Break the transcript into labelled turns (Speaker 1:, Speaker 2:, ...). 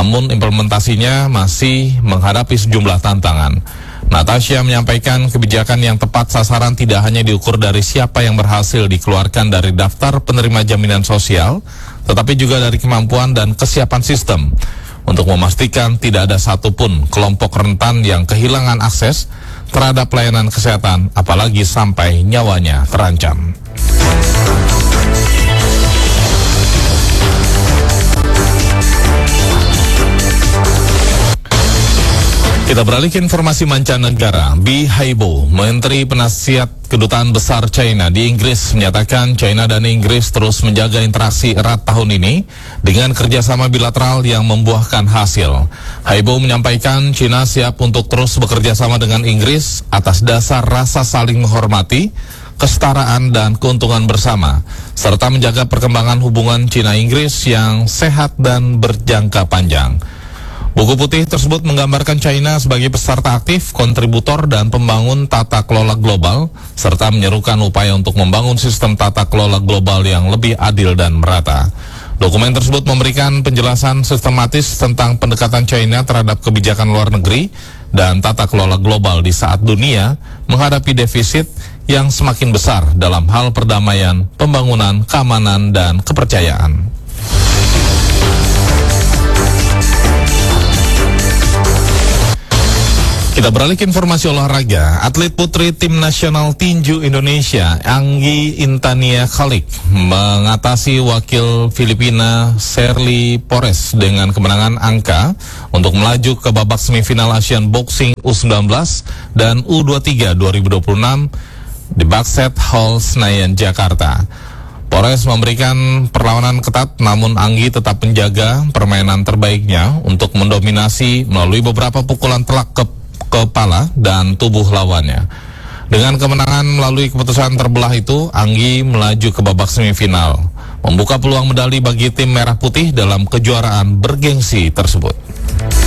Speaker 1: namun implementasinya masih menghadapi sejumlah tantangan. Natasha menyampaikan kebijakan yang tepat sasaran tidak hanya diukur dari siapa yang berhasil dikeluarkan dari daftar penerima jaminan sosial, tetapi juga dari kemampuan dan kesiapan sistem untuk memastikan tidak ada satupun kelompok rentan yang kehilangan akses terhadap pelayanan kesehatan, apalagi sampai nyawanya terancam. Kita beralih ke informasi mancanegara. Bi Haibo, Menteri Penasihat Kedutaan Besar China di Inggris, menyatakan China dan Inggris terus menjaga interaksi erat tahun ini dengan kerjasama bilateral yang membuahkan hasil. Haibo menyampaikan China siap untuk terus bekerja sama dengan Inggris atas dasar rasa saling menghormati, kesetaraan dan keuntungan bersama, serta menjaga perkembangan hubungan China-Inggris yang sehat dan berjangka panjang. Buku putih tersebut menggambarkan China sebagai peserta aktif, kontributor, dan pembangun tata kelola global, serta menyerukan upaya untuk membangun sistem tata kelola global yang lebih adil dan merata. Dokumen tersebut memberikan penjelasan sistematis tentang pendekatan China terhadap kebijakan luar negeri dan tata kelola global di saat dunia menghadapi defisit yang semakin besar dalam hal perdamaian, pembangunan, keamanan, dan kepercayaan. Kita beralih ke informasi olahraga. Atlet putri tim nasional tinju Indonesia, Anggi Intania Khalik, mengatasi wakil Filipina Sherly Pores dengan kemenangan angka untuk melaju ke babak semifinal Asian Boxing U19 dan U23 2026 di Bakset Hall Senayan, Jakarta. Pores memberikan perlawanan ketat, namun Anggi tetap menjaga permainan terbaiknya untuk mendominasi melalui beberapa pukulan telak ke kepala dan tubuh lawannya. Dengan kemenangan melalui keputusan terbelah itu, Anggi melaju ke babak semifinal, membuka peluang medali bagi tim merah putih dalam kejuaraan bergengsi tersebut.